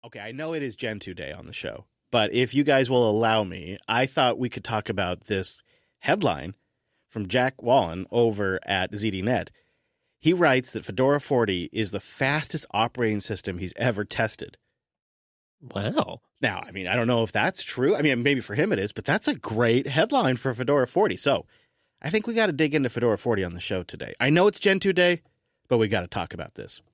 Okay, I know it is Gentoo Day on the show, but if you guys will allow me, I thought we could talk about this headline from Jack Wallen over at ZDNet. He writes that Fedora 40 is the fastest operating system he's ever tested. Wow. Now, I mean, I don't know if that's true. I mean, maybe for him it is, but that's a great headline for Fedora 40. So I think we got to dig into Fedora 40 on the show today. I know it's Gentoo Day, but we got to talk about this.